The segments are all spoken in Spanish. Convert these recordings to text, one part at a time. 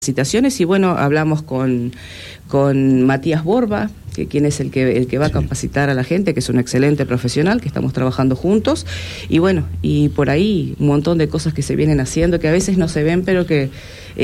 Capacitaciones y bueno, hablamos con Matías Borba, quien es el que va a capacitar a la gente, que es un excelente profesional, que estamos trabajando juntos, y bueno, y por ahí un montón de cosas que se vienen haciendo, que a veces no se ven, pero que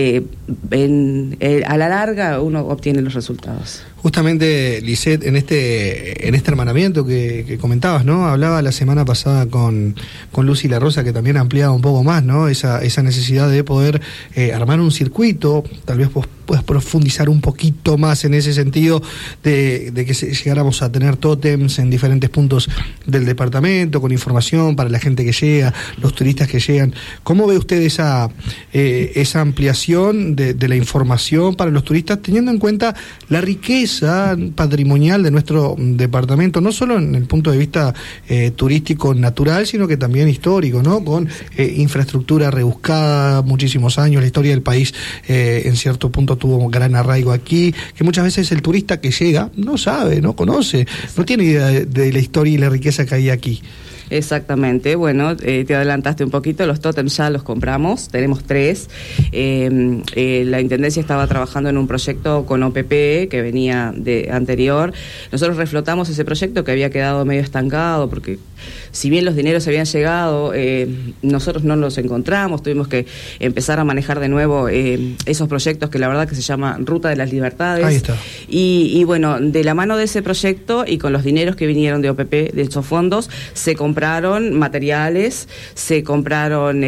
a la larga uno obtiene los resultados. Justamente, Lisette, en este hermanamiento que comentabas, ¿no? Hablaba la semana pasada con Lucy La Rosa, que también ampliaba un poco más, ¿no? Esa necesidad de poder armar un circuito. Tal vez vos puedas profundizar un poquito más en ese sentido de que llegáramos a tener tótems en diferentes puntos del departamento, con información para la gente que llega, los turistas que llegan. ¿Cómo ve usted esa ampliación de la información para los turistas, teniendo en cuenta la riqueza patrimonial de nuestro departamento, no solo en el punto de vista turístico natural, sino que también histórico, ¿no? Con infraestructura rebuscada, muchísimos años, la historia del país en cierto punto tuvo un gran arraigo aquí, que muchas veces el turista que llega no sabe, no conoce, no tiene idea de la historia y la riqueza que hay aquí. Exactamente, bueno, te adelantaste un poquito, los tótems ya los compramos, tenemos 3. La Intendencia estaba trabajando en un proyecto con OPP que venía de anterior. Nosotros reflotamos ese proyecto que había quedado medio estancado porque si bien los dineros habían llegado, nosotros no los encontramos, tuvimos que empezar a manejar de nuevo esos proyectos que la verdad que se llama Ruta de las Libertades. Ahí está. Y bueno, de la mano de ese proyecto y con los dineros que vinieron de OPP, de esos fondos, se compraron materiales, se compraron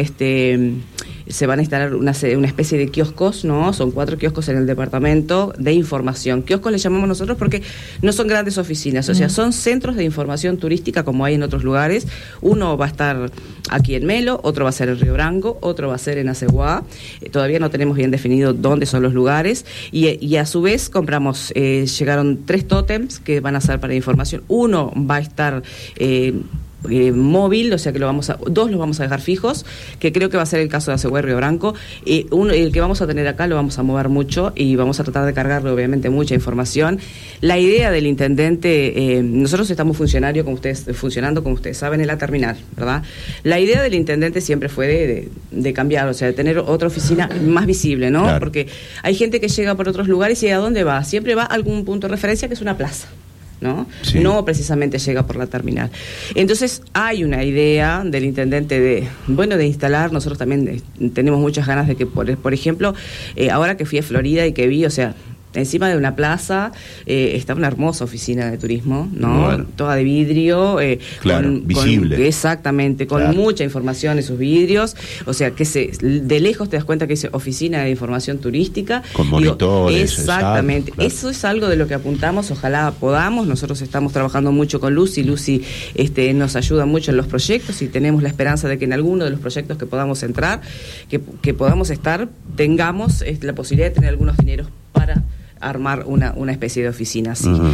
se van a instalar una especie de kioscos, ¿no? Son 4 kioscos en el departamento de información. Kioscos le llamamos nosotros porque no son grandes oficinas, o sea, son centros de información turística como hay en otros lugares. Uno va a estar aquí en Melo, otro va a ser en Río Branco, otro va a ser en Aceguá. Todavía no tenemos bien definido dónde son los lugares. Y a su vez compramos, llegaron 3 tótems que van a ser para información. Uno va a estar móvil, o sea que 2 los vamos a dejar fijos, que creo que va a ser el caso de Aceguá y Río Branco. El que vamos a tener acá lo vamos a mover mucho y vamos a tratar de cargarle obviamente mucha información. La idea del intendente, nosotros estamos funcionando como ustedes saben en la terminal, ¿verdad? La idea del intendente siempre fue de cambiar, o sea, de tener otra oficina más visible, ¿no? Claro. Porque hay gente que llega por otros lugares y ¿a dónde va? Siempre va a algún punto de referencia que es una plaza, ¿no? Sí. No precisamente llega por la terminal. Entonces hay una idea del intendente de instalar. Nosotros también tenemos muchas ganas de que, por ejemplo, ahora que fui a Florida y que vi, o sea, encima de una plaza está una hermosa oficina de turismo, ¿no? Bueno. Toda de vidrio, claro, visible. Exactamente, con Claro. mucha información en sus vidrios, o sea, que de lejos te das cuenta que dice Oficina de Información Turística. Con monitores. Exactamente, Claro. eso es algo de lo que apuntamos, ojalá podamos. Nosotros estamos trabajando mucho con Lucy nos ayuda mucho en los proyectos y tenemos la esperanza de que en alguno de los proyectos que podamos entrar, que podamos estar, tengamos la posibilidad de tener algunos dineros para armar una especie de oficina así. Uh-huh.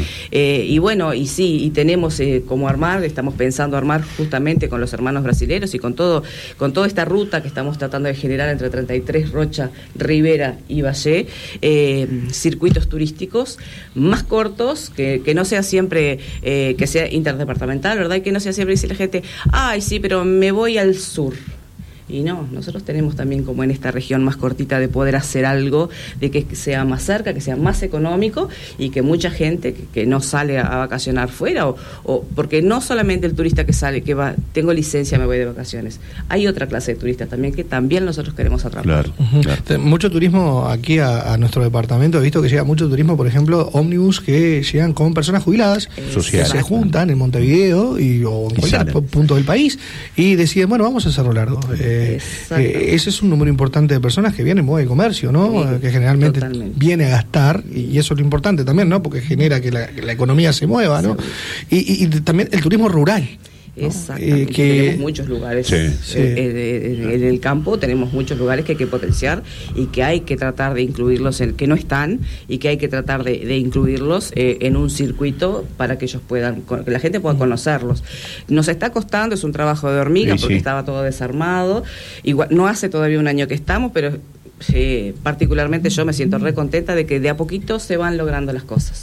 Y tenemos como armar, estamos pensando armar justamente con los hermanos brasileños y con toda esta ruta que estamos tratando de generar entre 33, Rocha, Rivera y Valle, circuitos turísticos más cortos, que no sea siempre, que sea interdepartamental, ¿verdad? Y que no sea siempre decir la gente, ay, sí, pero me voy al sur. Y no, nosotros tenemos también como en esta región más cortita de poder hacer algo, de que sea más cerca, que sea más económico y que mucha gente que no sale a vacacionar fuera o porque no solamente el turista que sale, que va, tengo licencia, me voy de vacaciones. Hay otra clase de turistas también que también nosotros queremos atrapar. Claro, Uh-huh. claro. Mucho turismo aquí a nuestro departamento. He visto que llega mucho turismo, por ejemplo, ómnibus que llegan con personas jubiladas, Social. que se juntan en Montevideo o en cualquier salen. punto del país y deciden, bueno, vamos a Cerro Largo. Ese es un número importante de personas que vienen de comercio, ¿no? Sí, que generalmente totalmente. viene a gastar y eso es lo importante también, ¿no? Porque genera que la economía se mueva, ¿no? Y también el turismo rural. Exactamente, tenemos muchos lugares. Sí. En el campo tenemos muchos lugares que hay que potenciar y que hay que tratar de incluirlos, que no están, y que hay que tratar de incluirlos en un circuito para que ellos que la gente pueda conocerlos. Nos está costando, es un trabajo de hormiga, Sí, porque sí. estaba todo desarmado. Igual, no hace todavía un año que estamos, pero particularmente yo me siento re contenta de que de a poquito se van logrando las cosas.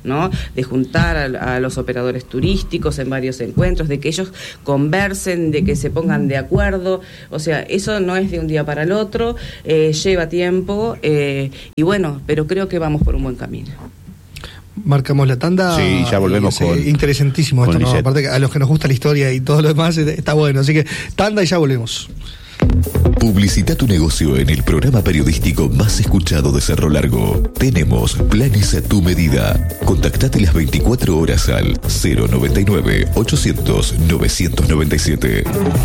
¿no? De juntar a los operadores turísticos en varios encuentros, de que ellos conversen, de que se pongan de acuerdo. O sea, eso no es de un día para el otro, lleva tiempo, y bueno, pero creo que vamos por un buen camino. Marcamos la tanda. Sí, ya volvemos con... Interesantísimo con esto, ¿no? Lisette. Aparte que a los que nos gusta la historia y todo lo demás está bueno. Así que tanda y ya volvemos. Publicita tu negocio en el programa periodístico más escuchado de Cerro Largo. Tenemos planes a tu medida. Contactate las 24 horas al 099-800-997.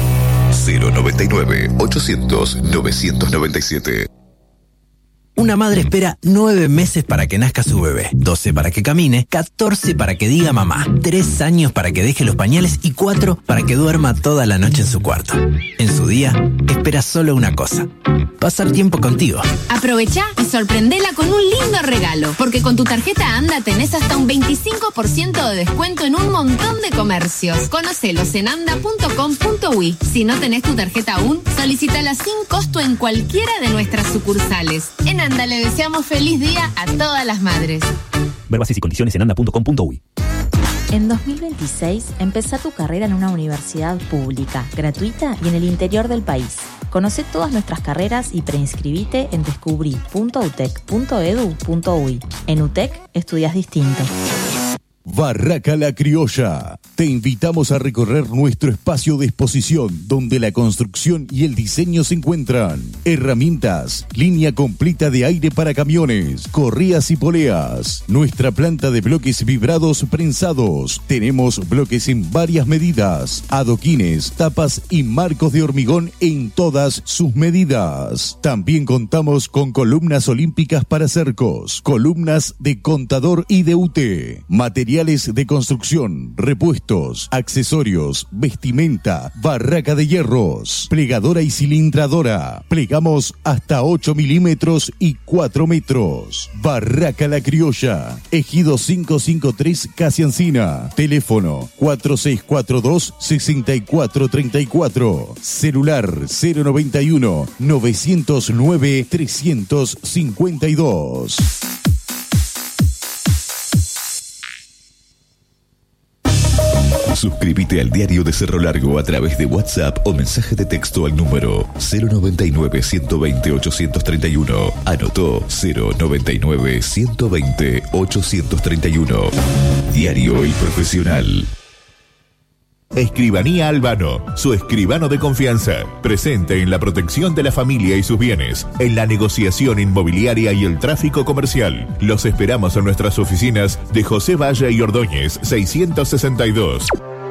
099-800-997. Una madre espera 9 meses para que nazca su bebé, 12 para que camine, 14 para que diga mamá, 3 años para que deje los pañales y 4 para que duerma toda la noche en su cuarto. En su día, espera solo una cosa: pasar tiempo contigo. Aprovechá y sorprendela con un lindo regalo, porque con tu tarjeta ANDA tenés hasta un 25% de descuento en un montón de comercios. Conocelos en anda.com.uy. Si no tenés tu tarjeta aún, solicítala sin costo en cualquiera de nuestras sucursales. En ANDA le deseamos feliz día a todas las madres. Ver bases y condiciones en anda.com.uy. En 2026, empezá tu carrera en una universidad pública, gratuita y en el interior del país. Conocé todas nuestras carreras y preinscribite en descubrí.utec.edu.uy. En UTEC estudias distinto. Barraca La Criolla. Te invitamos a recorrer nuestro espacio de exposición donde la construcción y el diseño se encuentran. Herramientas, línea completa de aire para camiones, correas y poleas. Nuestra planta de bloques vibrados prensados. Tenemos bloques en varias medidas, adoquines, tapas y marcos de hormigón en todas sus medidas. También contamos con columnas olímpicas para cercos, columnas de contador y de UT. Materiales de construcción, repuestos, accesorios, vestimenta, barraca de hierros, plegadora y cilindradora. Plegamos hasta 8 milímetros y 4 metros. Barraca La Criolla, Ejido 553 Casi Encina. Teléfono 4642-6434. Celular 091 909 352. Suscríbete al Diario de Cerro Largo a través de WhatsApp o mensaje de texto al número 099-120-831. Anotó 099-120-831. Diario El Profesional. Escribanía Albano, su escribano de confianza, presente en la protección de la familia y sus bienes, en la negociación inmobiliaria y el tráfico comercial. Los esperamos en nuestras oficinas de José Valle y Ordóñez, 662.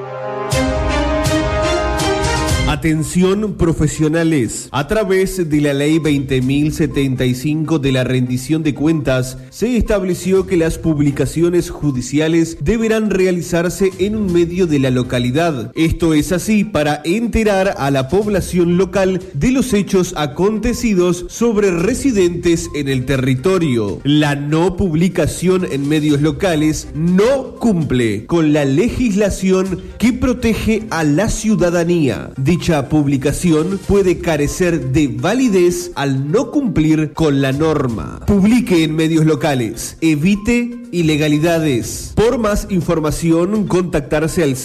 Atención profesionales. A través de la Ley 20.075 de la rendición de cuentas, se estableció que las publicaciones judiciales deberán realizarse en un medio de la localidad. Esto es así para enterar a la población local de los hechos acontecidos sobre residentes en el territorio. La no publicación en medios locales no cumple con la legislación que protege a la ciudadanía. Dicha publicación puede carecer de validez al no cumplir con la norma. Publique en medios locales. Evite ilegalidades. Por más información, contactarse al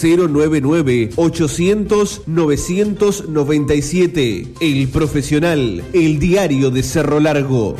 099-800-997. El Profesional, el diario de Cerro Largo.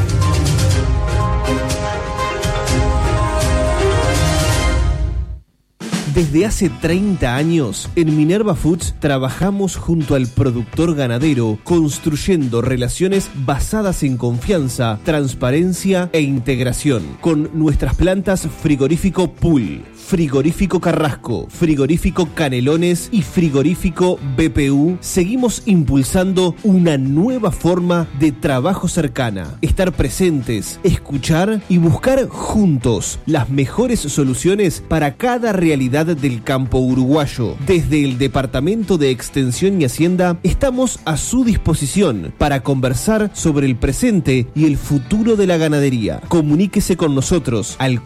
Desde hace 30 años, en Minerva Foods trabajamos junto al productor ganadero, construyendo relaciones basadas en confianza, transparencia e integración. Con nuestras plantas Frigorífico Pool, Frigorífico Carrasco, Frigorífico Canelones y Frigorífico BPU, seguimos impulsando una nueva forma de trabajo cercana. Estar presentes, escuchar y buscar juntos las mejores soluciones para cada realidad del campo uruguayo. Desde el Departamento de Extensión y Hacienda estamos a su disposición para conversar sobre el presente y el futuro de la ganadería. Comuníquese con nosotros al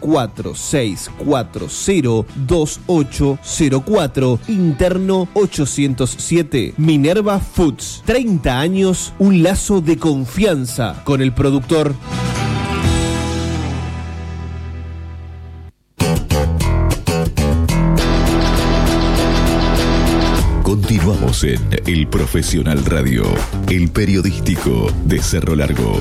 46402804, interno 807. Minerva Foods, 30 años, un lazo de confianza con el productor. Estamos en El Profesional Radio, el periodístico de Cerro Largo.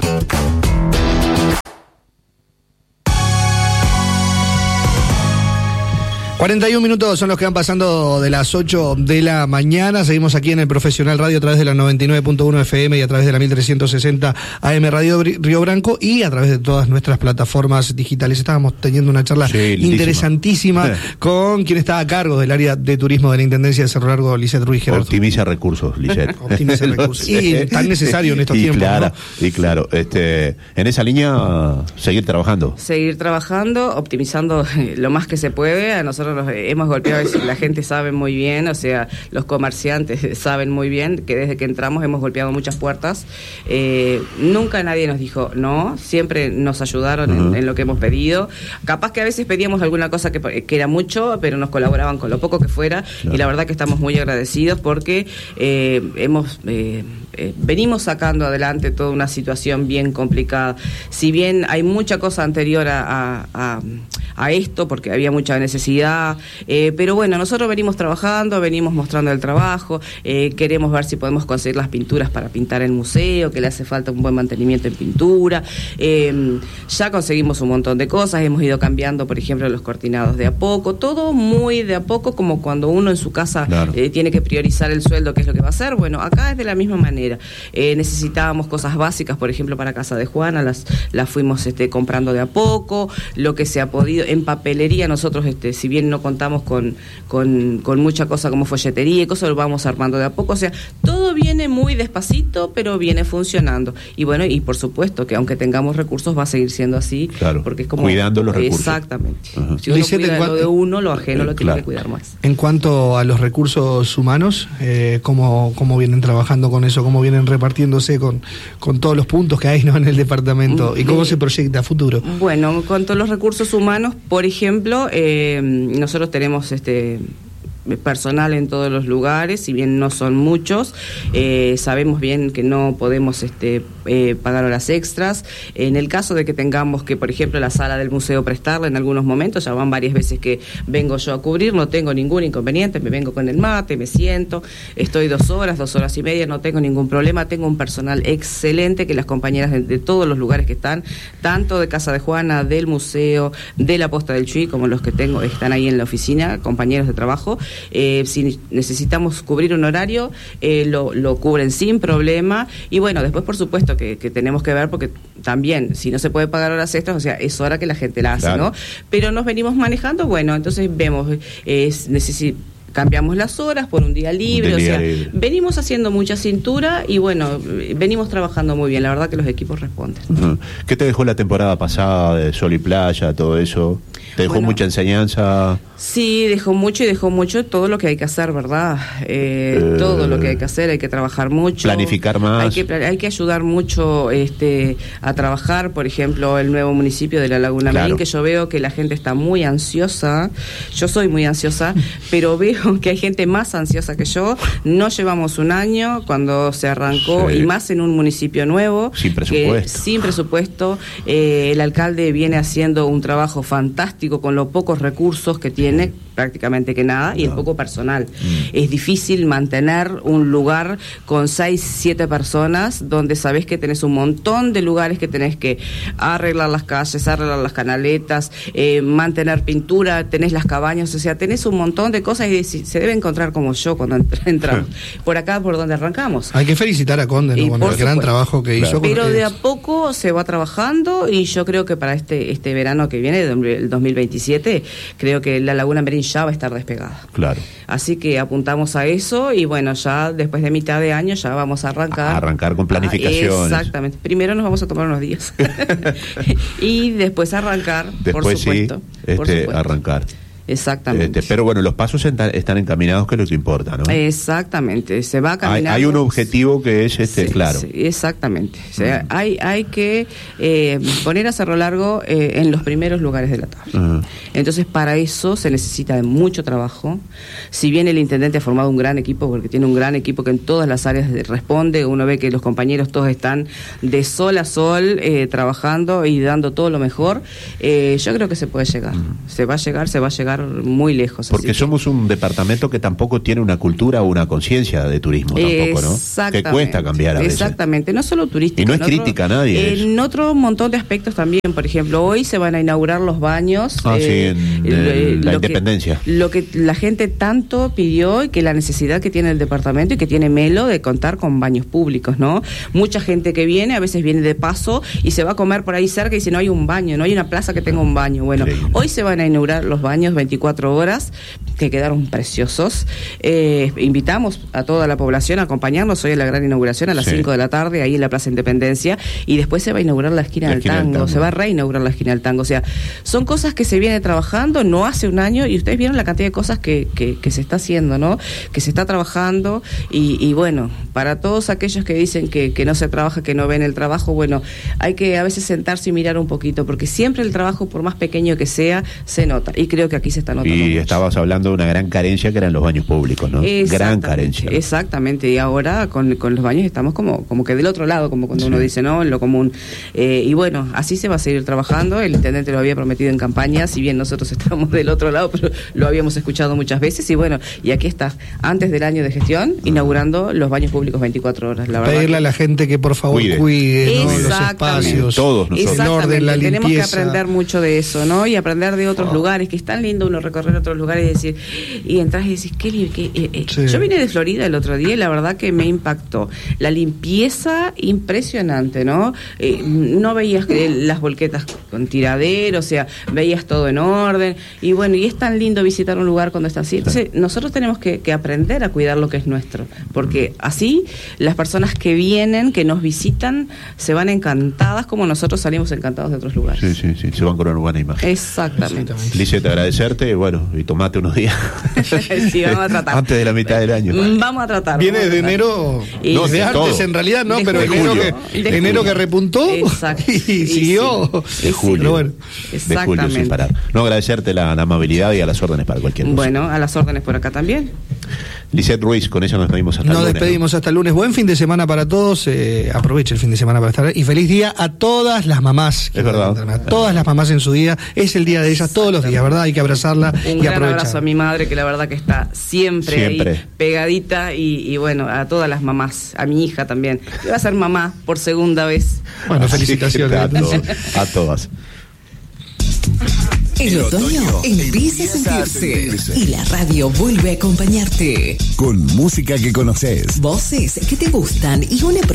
41 minutos son los que van pasando de las 8 de la mañana. Seguimos aquí en el Profesional Radio a través de la 99.1 FM y a través de la 1360 AM Radio Río Branco y a través de todas nuestras plataformas digitales. Estábamos teniendo una charla interesantísima con quien está a cargo del área de turismo de la Intendencia de Cerro Largo, Lisette Ruiz Gerardo. Optimiza recursos, Lisette. Optimiza recursos. Y tan necesario en estos tiempos, claro, ¿no? Y claro, en esa línea, seguir trabajando. Seguir trabajando, optimizando lo más que se puede. A nosotros nos hemos golpeado, la gente sabe muy bien, o sea, los comerciantes saben muy bien que desde que entramos hemos golpeado muchas puertas. Nunca nadie nos dijo no, siempre nos ayudaron en lo que hemos pedido. Capaz que a veces pedíamos alguna cosa que era mucho, pero nos colaboraban con lo poco que fuera, y la verdad que estamos muy agradecidos porque venimos sacando adelante toda una situación bien complicada. Si bien hay mucha cosa anterior a esto, porque había mucha necesidad, pero bueno, nosotros venimos trabajando, venimos mostrando el trabajo, queremos ver si podemos conseguir las pinturas para pintar el museo, que le hace falta un buen mantenimiento en pintura. Ya conseguimos un montón de cosas, hemos ido cambiando, por ejemplo, los cortinados de a poco, todo muy de a poco, como cuando uno en su casa tiene que priorizar el sueldo, qué es lo que va a hacer. Bueno, acá es de la misma manera. Necesitábamos cosas básicas, por ejemplo, para Casa de Juana, las fuimos comprando de a poco, lo que se ha podido. En papelería nosotros, si bien no contamos con mucha cosa como folletería y cosas, lo vamos armando de a poco, o sea, todo viene muy despacito, pero viene funcionando. Y bueno, y por supuesto que aunque tengamos recursos va a seguir siendo así, porque es como cuidando los recursos. Exactamente. Si uno cuida lo de uno, lo ajeno lo tiene que cuidar más. En cuanto a los recursos humanos, ¿cómo vienen trabajando con eso? ¿Cómo vienen repartiéndose con todos los puntos que hay, ¿no?, en el departamento? ¿Y cómo se proyecta a futuro? Bueno, en cuanto a los recursos humanos, por ejemplo, nosotros tenemos personal en todos los lugares, si bien no son muchos, sabemos bien que no podemos pagar horas extras. En el caso de que tengamos que, por ejemplo, la sala del museo prestarla en algunos momentos, ya van varias veces que vengo yo a cubrir, no tengo ningún inconveniente, me vengo con el mate, me siento, estoy 2 horas y media, no tengo ningún problema, tengo un personal excelente, que las compañeras de todos los lugares que están, tanto de Casa de Juana, del museo, de la Posta del Chuy, como los que tengo, están ahí en la oficina, compañeros de trabajo. Si necesitamos cubrir un horario, lo cubren sin problema. Y bueno, después por supuesto que tenemos que ver, porque también si no se puede pagar horas extras, o sea, es hora que la gente la hace, ¿no? Pero nos venimos manejando, bueno, entonces vemos, cambiamos las horas por un día libre, venimos haciendo mucha cintura y bueno, venimos trabajando muy bien, la verdad que los equipos responden. ¿Qué te dejó la temporada pasada de sol y playa, todo eso? ¿Te dejó mucha enseñanza? Sí, dejó mucho todo lo que hay que hacer, ¿verdad? Todo lo que hay que hacer, hay que trabajar mucho. Planificar más. Hay que ayudar mucho a trabajar, por ejemplo, el nuevo municipio de La Laguna Marín, que yo veo que la gente está muy ansiosa. Yo soy muy ansiosa, pero veo que hay gente más ansiosa que yo. No llevamos un año cuando se arrancó, y más en un municipio nuevo. Sin presupuesto. Sin presupuesto. El alcalde viene haciendo un trabajo fantástico con los pocos recursos que tiene, prácticamente que nada, y el poco personal. Es difícil mantener un lugar con 6, 7 personas donde sabés que tenés un montón de lugares que tenés que arreglar las calles, arreglar las canaletas, mantener pintura, tenés las cabañas, o sea, tenés un montón de cosas y se debe encontrar como yo cuando entramos. Por acá, por donde arrancamos. Hay que felicitar a Conde, ¿no?, con el gran trabajo que hizo. Pero de a poco se va trabajando y yo creo que para este verano que viene, el 2027, creo que la Laguna Marín ya va a estar despegada. Claro. Así que apuntamos a eso y bueno, ya después de mitad de año ya vamos a arrancar. Arrancar con planificaciones. Exactamente. Primero nos vamos a tomar unos días. Y después arrancar, después por supuesto. Por supuesto. Arrancar. Exactamente. Pero bueno, los pasos están encaminados, que es lo que importa, ¿no? Exactamente, se va caminando. Hay un objetivo que es claro. Sí, exactamente. O sea, hay que poner a Cerro Largo en los primeros lugares de la tabla. Entonces, para eso se necesita de mucho trabajo. Si bien el intendente ha formado un gran equipo, porque tiene un gran equipo que en todas las áreas responde, uno ve que los compañeros todos están de sol a sol trabajando y dando todo lo mejor, yo creo que se puede llegar. Se va a llegar llegar muy lejos. Porque somos un departamento que tampoco tiene una cultura o una conciencia de turismo tampoco, ¿no? Que cuesta cambiar a veces. Exactamente, no solo turístico. Y no es crítica a nadie. En otro montón de aspectos también, por ejemplo, hoy se van a inaugurar los baños. En la Independencia. Lo que la gente tanto pidió y que la necesidad que tiene el departamento y que tiene Melo de contar con baños públicos, ¿no? Mucha gente que viene, a veces viene de paso y se va a comer por ahí cerca y dice, no hay un baño, no hay una plaza que tenga un baño. Bueno, hoy se van a inaugurar los baños 24 horas, que quedaron preciosos. Invitamos a toda la población a acompañarnos hoy a la gran inauguración a las 5 de la tarde, ahí en la Plaza Independencia, y después se va a inaugurar la esquina del tango, se va a reinaugurar la esquina del tango. O sea, son cosas que se viene trabajando, no hace un año, y ustedes vieron la cantidad de cosas que se está haciendo, ¿no? Que se está trabajando, y bueno, para todos aquellos que dicen que no se trabaja, que no ven el trabajo, bueno, hay que a veces sentarse y mirar un poquito, porque siempre el trabajo, por más pequeño que sea, se nota, y creo que aquí se está notando y mucho. Estabas hablando de una gran carencia que eran los baños públicos, ¿no? Gran carencia. Exactamente, y ahora con los baños estamos como que del otro lado, como cuando uno dice, ¿no? En lo común. Y bueno, así se va a seguir trabajando. El intendente lo había prometido en campaña, si bien nosotros estamos del otro lado, pero lo habíamos escuchado muchas veces, y bueno, y aquí está, antes del año de gestión, inaugurando los baños públicos 24 horas. La verdad pedirle a la gente que por favor cuide, ¿no? Los espacios, todos nosotros. el orden, la limpieza. Tenemos que aprender mucho de eso, ¿no? Y aprender de otros lugares, que es tan lindo uno recorrer otros lugares y decir, y entras y decís, Yo vine de Florida el otro día y la verdad que me impactó. La limpieza impresionante, ¿no? No veías las volquetas con tiradero, o sea, veías todo en orden, y bueno, y es tan lindo visitar un lugar cuando está así. Entonces, nosotros tenemos que aprender a cuidar lo que es nuestro, porque así las personas que vienen, que nos visitan, se van encantadas como nosotros salimos encantados de otros lugares. Sí, se van con una buena imagen. Exactamente. Lisette, agradecerte, bueno, y tomate unos días. Sí, vamos a tratar. Antes de la mitad del año. Vamos a tratar. Viene de enero, no, de antes todo. En realidad, no, De pero enero que repuntó y siguió. De julio. Bueno. De julio sin parar. No, agradecerte la amabilidad y a las órdenes para cualquier cosa. Bueno, a las órdenes por acá también. Lisette Ruiz, con ella nos despedimos hasta el lunes. Nos despedimos hasta el lunes. Buen fin de semana para todos. Aproveche el fin de semana para estar. Y feliz día a todas las mamás. Es verdad. A todas las mamás en su día. Es el día de ellas todos los días, ¿verdad? Hay que abrazarla Un y gran aprovechar. abrazo a mi madre, que la verdad que está siempre. Ahí, pegadita. Y bueno, a todas las mamás. A mi hija también, que va a ser mamá por segunda vez. Bueno, felicitaciones. A todas. El otoño empieza a sentirse y la radio vuelve a acompañarte. Con música que conoces. Voces que te gustan y una